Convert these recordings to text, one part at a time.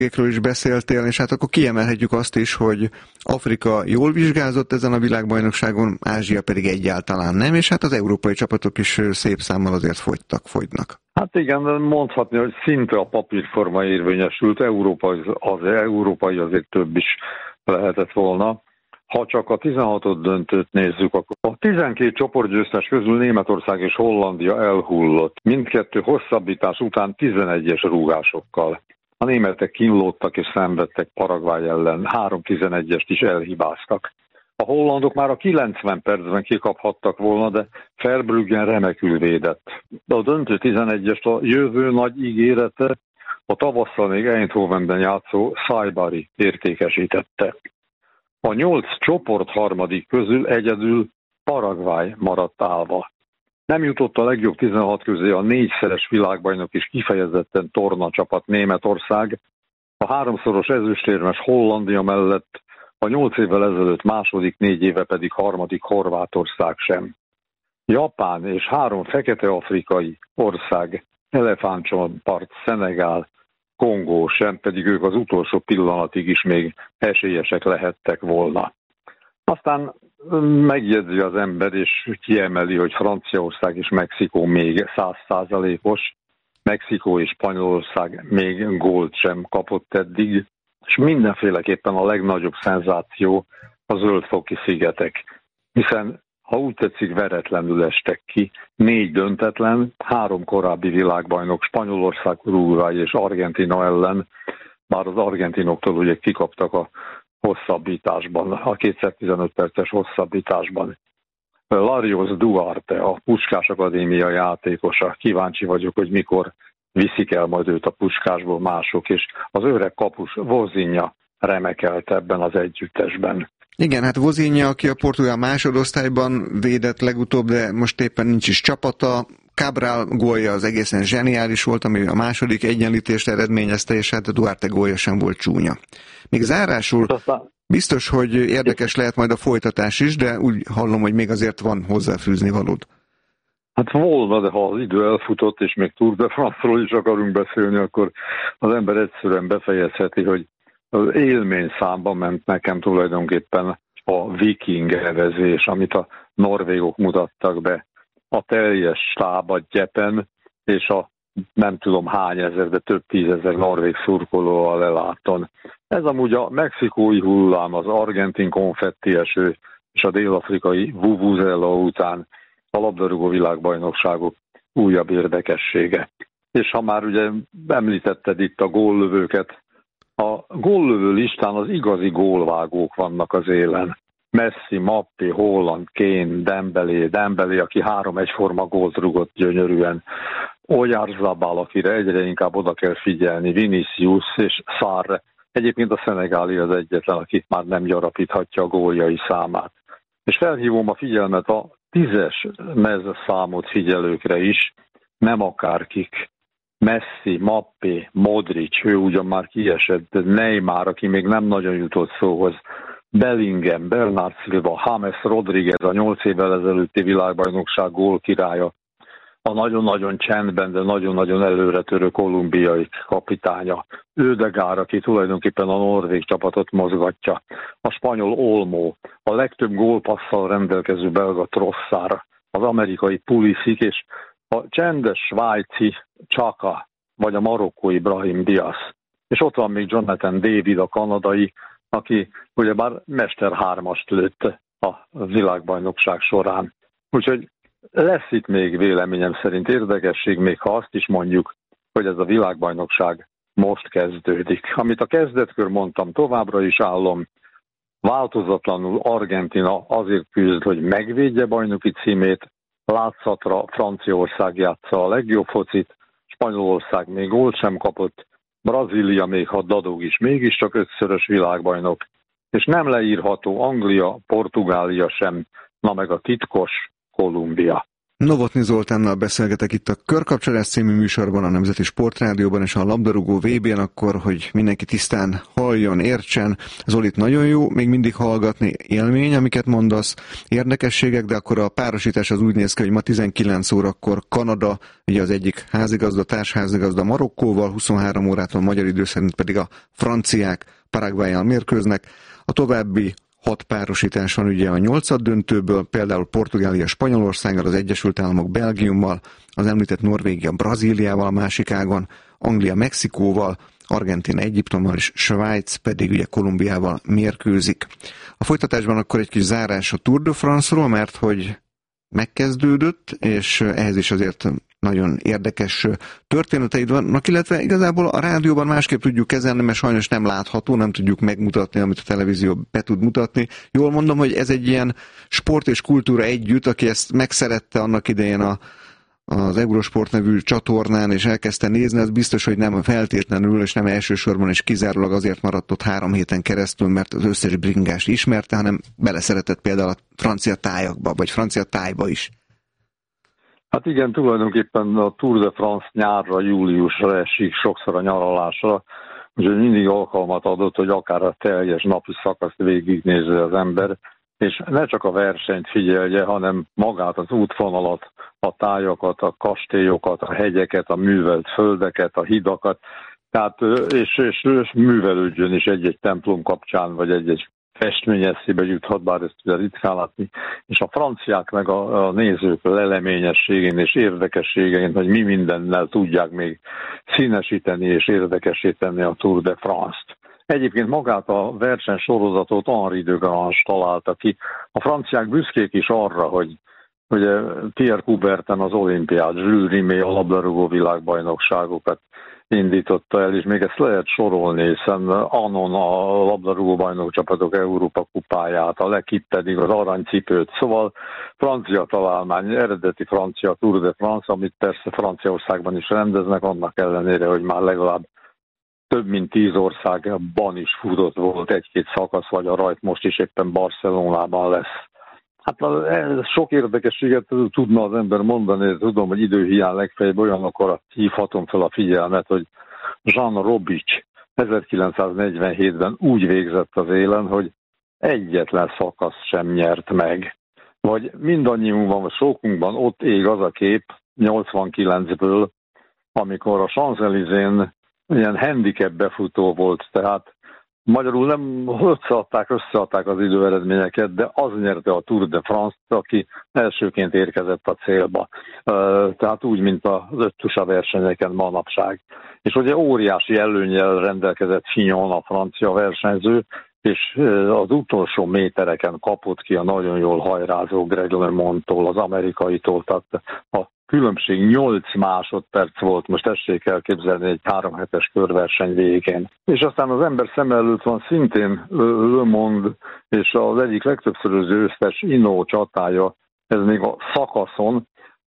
is beszéltél, és hát akkor kiemelhetjük azt is, hogy Afrika jól vizsgázott ezen a világbajnokságon, Ázsia pedig egyáltalán nem, és hát az európai csapatok is szép számmal azért fogynak. Hát igen, mondhatni, hogy szinte a papírforma érvényesült, az európai azért több is lehetett volna. Ha csak a 16. döntőt nézzük, akkor a 12 csoportgyőztes közül Németország és Hollandia elhullott, mindkettő hosszabbítás után 11-es rúgásokkal. A németek kínlódtak és szenvedtek Paraguay ellen, 3-11-est is elhibáztak. A hollandok már a 90 percben kikaphattak volna, de Verbruggen remekül védett. De a döntő 11-est a jövő nagy ígérete a tavasszal még Eindhovenben játszó Saibari értékesítette. A 8 csoport harmadik közül egyedül Paraguay maradt állva. Nem jutott a legjobb 16 közé a 4-szeres világbajnok és kifejezetten torna csapat Németország, a 3-szoros ezüstérmes Hollandia mellett a 8 évvel ezelőtt második, 4 éve pedig harmadik Horvátország sem. Japán és 3 fekete-afrikai ország, Elefántcsontpart, Szenegál, Kongó sem, pedig ők az utolsó pillanatig is még esélyesek lehettek volna. Aztán megjegyzi az ember, és kiemeli, hogy Franciaország és Mexikó még 100%-os, Mexikó és Spanyolország még gólt sem kapott eddig, és mindenféleképpen a legnagyobb szenzáció a Zöld-foki szigetek, hiszen ha úgy tetszik, veretlenül estek ki, 4 döntetlen, 3 korábbi világbajnok, Spanyolország, Uruguay és Argentína ellen, bár az argentinoktól ugye kikaptak a hosszabbításban, a 2x15 perces hosszabbításban. Larios Duarte, a Puskás Akadémia játékosa, kíváncsi vagyok, hogy mikor viszik el majd őt a Puskásból mások, és az öreg kapus Vozinha remekelt ebben az együttesben. Igen, hát Vozinha, aki a portugál másodosztályban védett legutóbb, de most éppen nincs is csapata. Cabral gólja az egészen zseniális volt, ami a második egyenlítést eredményezte, és hát a Duarte gólja sem volt csúnya. Még zárásul biztos, hogy érdekes lehet majd a folytatás is, de úgy hallom, hogy még azért van hozzáfűzni valód. Hát volna, de ha az idő elfutott, és még Tour de France-ról is akarunk beszélni, akkor az ember egyszerűen befejezheti, hogy az élmény számba ment nekem tulajdonképpen a viking evezés, amit a norvégok mutattak be. A teljes stáb a gyepen, és a nem tudom hány ezer, de több 10 000 norvég szurkoló a leláton. Ez amúgy a mexikói hullám, az argentin konfetti eső és a dél-afrikai vuvuzela után a labdarúgó világbajnokságok újabb érdekessége. És ha már ugye említetted itt a góllövőket, a góllövő listán az igazi gólvágók vannak az élen. Messi, Mbappé, Haaland, Kane, Dembélé, aki 3 egyforma gólt rúgott gyönyörűen, Oyarzabal, akire egyre inkább oda kell figyelni, Vinicius és Sarr. Egyébként a szenegáli az egyetlen, akit már nem gyarapíthatja a góljai számát. És felhívom a figyelmet a 10-es mezőszámot figyelőkre is, nem akárkik. Messi, Mbappé, Modric, ő ugyan már kiesett, de Neymar, aki még nem nagyon jutott szóhoz, Bellingham, Bernard Silva, James Rodriguez, a 8 évvel ezelőtti világbajnokság gólkirálya, a nagyon-nagyon csendben, de nagyon-nagyon előretörő kolumbiai kapitánya, Ödegaard, aki tulajdonképpen a norvég csapatot mozgatja, a spanyol Olmo, a legtöbb gólpasszal rendelkező belga Trossard, az amerikai Pulisic és a csendes svájci Xhaka, vagy a marokkói Brahim Diaz. És ott van még Jonathan David, a kanadai, aki ugyebár Mester 3-ast lőtt a világbajnokság során. Úgyhogy lesz itt még véleményem szerint érdekesség, még ha azt is mondjuk, hogy ez a világbajnokság most kezdődik. Amit a kezdetkör mondtam, továbbra is állom, változatlanul Argentína azért küzd, hogy megvédje bajnoki címét, látszatra Franciaország játsza a legjobb focit, Spanyolország még gólt sem kapott, Brazília még ha dadog is, mégiscsak 5-szörös világbajnok, és nem leírható Anglia, Portugália sem, na meg a titkos Kolumbia. Novotny Zoltánnal beszélgetek itt a Körkapcsolás című műsorban, a Nemzeti Sportrádióban és a labdarúgó VB-n, akkor, hogy mindenki tisztán halljon, értsen. Zolit nagyon jó még mindig hallgatni, élmény, amiket mondasz, érdekességek, de akkor a párosítás az úgy néz ki, hogy ma 19 órakor Kanada, ugye az egyik házigazda, társházigazda Marokkóval, 23 órától magyar idő szerint pedig a franciák Paraguayyal mérkőznek. A további 6 párosítás van ugye a 8. döntőből, például Portugália Spanyolországgal, az Egyesült Államok Belgiummal, az említett Norvégia Brazíliával a másik ágon, Anglia Mexikóval, Argentína Egyiptommal és Svájc pedig ugye Kolumbiával mérkőzik. A folytatásban akkor egy kis zárás a Tour de France-ról, mert hogy megkezdődött, és ehhez is azért nagyon érdekes történeteid vannak, illetve igazából a rádióban másképp tudjuk kezelni, mert sajnos nem látható, nem tudjuk megmutatni, amit a televízió be tud mutatni. Jól mondom, hogy ez egy ilyen sport és kultúra együtt, aki ezt megszerette annak idején az Eurosport nevű csatornán, és elkezdte nézni, az biztos, hogy nem feltétlenül, és nem elsősorban és kizárólag azért maradt ott 3 héten keresztül, mert az összes bringást ismerte, hanem beleszeretett például a francia tájakba, vagy francia tájba is. Hát igen, tulajdonképpen a Tour de France nyárra, júliusra esik, sokszor a nyaralásra, úgyhogy mindig alkalmat adott, hogy akár a teljes napi szakaszt végignézze az ember, és ne csak a versenyt figyelje, hanem magát az útvonalat, a tájakat, a kastélyokat, a hegyeket, a művelt földeket, a hidakat, tehát és művelődjön is egy-egy templom kapcsán, vagy egy-egy festmény eszébe juthat, bár ezt ugye ritkán látni, és a franciák meg a nézők leleményességén és érdekességén, hogy mi mindennel tudják még színesíteni és érdekesíteni a Tour de France-t. Egyébként magát a versenysorozatot Henri de Grange találta ki. A franciák büszkék is arra, hogy Pierre Coubertin az olimpiát, Jules Rimet a labdarúgó világbajnokságokat indította el, és még ezt lehet sorolni, hiszen Anon a labdarúgó bajnokcsapatok Európa kupáját, a L'Equipe pedig az aranycipőt, szóval francia találmány, eredeti francia Tour de France, amit persze Franciaországban is rendeznek, annak ellenére, hogy már legalább több mint 10 országban is futott volt egy-két szakasz, vagy a rajt most is éppen Barcelonában lesz. Hát sok érdekességet tudna az ember mondani, tudom, hogy időhiány legfeljebb olyanokor hívhatom fel a figyelmet, hogy Jean Robics 1947-ben úgy végzett az élen, hogy egyetlen szakasz sem nyert meg. Vagy mindannyiunkban, vagy sokunkban ott ég az a kép 89-ből, amikor a Champs-Élysén ilyen handicap befutó volt, tehát magyarul nem összeadták az időeredményeket, de az nyerte a Tour de France-t, aki elsőként érkezett a célba. Tehát úgy, mint az öttusa versenyeken manapság. És ugye óriási előnnyel rendelkezett Fignon, a francia versenyző, és az utolsó métereken kapott ki a nagyon jól hajrázó Greg LeMond-tól, az amerikaitól, tehát a különbség 8 másodperc volt, most tessék elképzelni egy 3 hetes körverseny végén. És aztán az ember szem előtt van szintén LeMond, és az egyik legtöbbszöröző győztes Hinault csatája, ez még a szakaszon,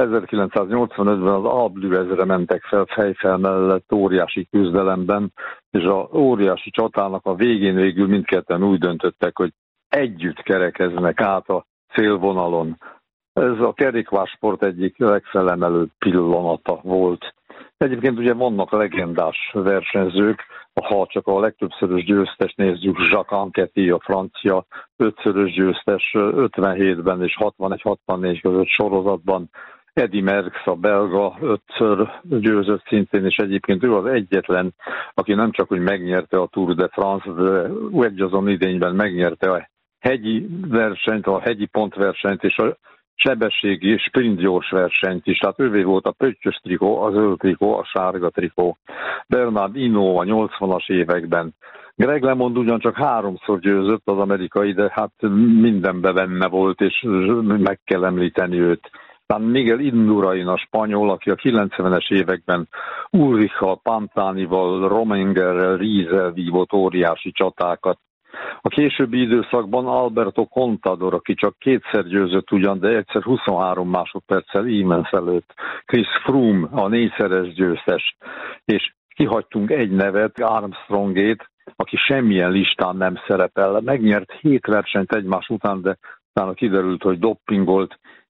1985-ben az Alpe d'Huezre mentek fel fejfel mellett óriási küzdelemben, és az óriási csatának a végén végül mindketten úgy döntöttek, hogy együtt kerekeznek át a célvonalon. Ez a kerékpársport egyik legfelemelőbb pillanata volt. Egyébként ugye vannak legendás versenyzők, ha csak a legtöbbszörös győztes nézzük, Jacques Anquetil, a francia 5-szörös győztes 57-ben és 61-64 között sorozatban, Eddy Merckx, a belga 5-ször győzött szintén, és egyébként ő az egyetlen, aki nem csak hogy megnyerte a Tour de France, de egyazon idényben megnyerte a hegyi versenyt, a hegyi pontversenyt és a sebességi és sprintgyors versenyt is, tehát ővé volt a pöttyös trikó, a zöld trikó, a sárga trikó. Bernard Hinault a 80-as években. Greg LeMond ugyancsak 3-szor győzött az amerikai, de hát mindenben benne volt, és meg kell említeni őt. Aztán Miguel Indurain a spanyol, aki a 90-es években Ulrichal, Pantanival, Romengerrel, Riesel vívott óriási csatákat. A későbbi időszakban Alberto Contador, aki csak 2-szer győzött ugyan, de egyszer 23 másodperccel Immens előtt. Chris Froome, a 4-szeres győztes. És kihagytunk egy nevet, Armstrongét, aki semmilyen listán nem szerepel. Megnyert 7 versenyt egymás után, de utána kiderült, hogy doppingolt,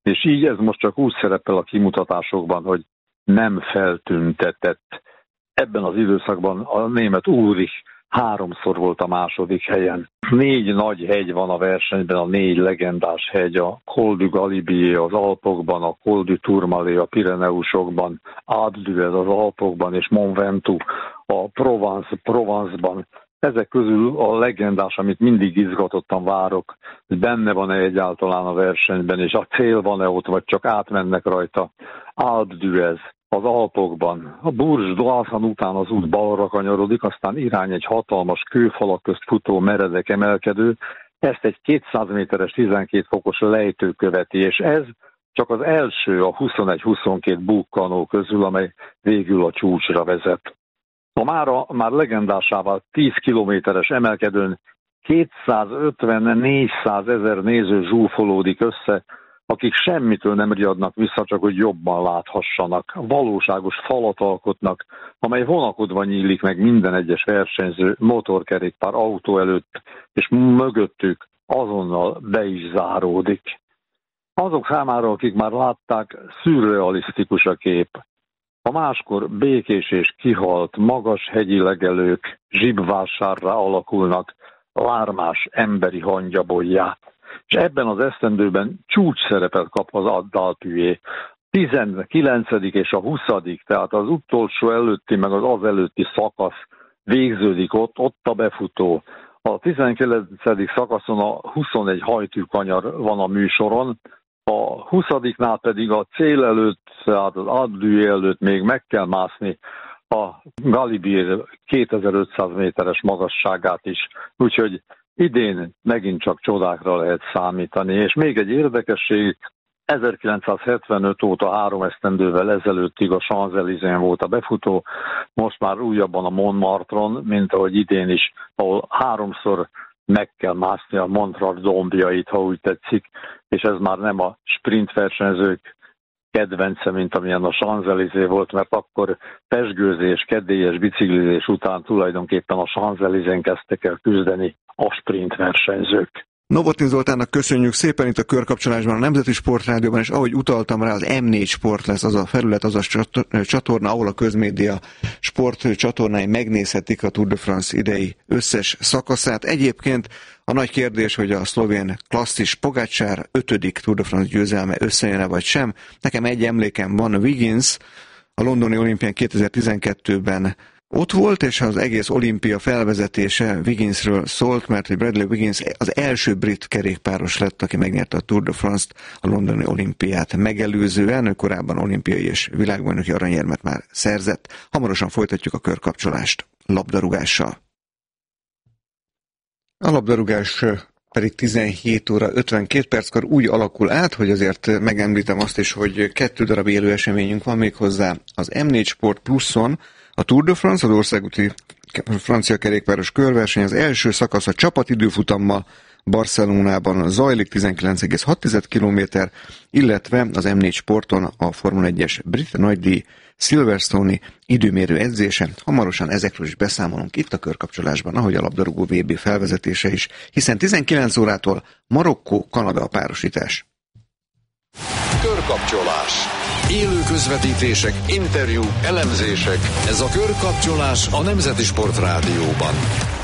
És így ez most csak úgy szerepel a kimutatásokban, hogy nem feltüntetett. Ebben az időszakban a német Ulrich 3-szor volt a második helyen. 4 nagy hegy van a versenyben, a 4 legendás hegy, a Col du Galibier az Alpokban, a Col du Tourmalet a Pireneusokban, Alpe d'Huez az Alpokban és Mont Ventoux a Provence-ban. Ezek közül a legendás, amit mindig izgatottan várok, hogy benne van-e egyáltalán a versenyben, és a cél van-e ott, vagy csak átmennek rajta. Alpe d'Huez az Alpokban. A Bourges d'Oisans után az út balra kanyarodik, aztán irány egy hatalmas kőfalak közt futó meredek emelkedő, ezt egy 200 méteres 12 fokos lejtő követi, és ez csak az első a 21-22 búkkanó közül, amely végül a csúcsra vezet. Már legendásával 10 kilométeres emelkedőn 250-400 ezer néző zsúfolódik össze, akik semmitől nem riadnak vissza, csak hogy jobban láthassanak. Valóságos falat alkotnak, amely vonakodva nyílik meg minden egyes versenyző motorkerékpár autó előtt, és mögöttük azonnal be is záródik. Azok számára, akik már látták, szürrealisztikus a kép. A máskor békés és kihalt, magas hegyi legelők zsibvásárrá alakulnak, lármás emberi hangyabollyá. És ebben az esztendőben csúcs szerepet kap az Alpe-d'Huez. 19. és a 20., tehát az utolsó előtti, meg az előtti szakasz végződik ott a befutó. A 19. szakaszon a 21 hajtűkanyar van a műsoron, a 20-nál pedig a cél előtt, tehát az Alpe-d'Huez előtt még meg kell mászni a Galibier 2500 méteres magasságát is. Úgyhogy idén megint csak csodákra lehet számítani. És még egy érdekesség, 1975 óta 3 esztendővel ezelőttig a Champs-Élysén volt a befutó, most már újabban a Montmartre-on, mint ahogy idén is, ahol 3-szor meg kell mászni a Montmartre dombjait, ha úgy tetszik, és ez már nem a sprintversenyzők kedvence, mint amilyen a Champs-Élysé volt, mert akkor pezsgőzés, kedélyes biciklizés után tulajdonképpen a Champs-Élysén kezdtek el küzdeni a sprintversenyzők. Novotny Zoltánnak köszönjük szépen itt a Körkapcsolásban, a Nemzeti Sportrádióban, és ahogy utaltam rá, az M4 Sport lesz az a felület, az a csatorna, ahol a közmédia sport csatornái megnézhetik a Tour de France idei összes szakaszát. Egyébként a nagy kérdés, hogy a szlovén klasszis Pogačar 5. Tour de France győzelme összejön-e vagy sem. Nekem egy emlékem van, Wiggins a londoni olimpián 2012-ben ott volt, és az egész olimpia felvezetése Wigginsről szólt, mert hogy Bradley Wiggins az első brit kerékpáros lett, aki megnyerte a Tour de France-t, a londoni olimpiát megelőzően, ő korábban olimpiai és világbajnoki aranyérmet már szerzett. Hamarosan folytatjuk a körkapcsolást labdarúgással. A labdarúgás pedig 17 óra 52 perckor úgy alakul át, hogy azért megemlítem azt is, hogy 2 darab élő eseményünk van még hozzá az M4 Sport Pluson, a Tour de France, az országúti francia kerékpáros körverseny, az első szakasz a csapatidőfutammal Barcelonában zajlik, 19,6 km, illetve az M4 Sporton a Formula 1-es brit nagydíj Silverstone-i időmérő edzése. Hamarosan ezekről is beszámolunk itt a Körkapcsolásban, ahogy a labdarúgó VB felvezetése is, hiszen 19 órától Marokkó-Kanada a párosítás. Körkapcsolás. Élő közvetítések, interjúk, elemzések. Ez a Körkapcsolás a Nemzeti Sportrádióban.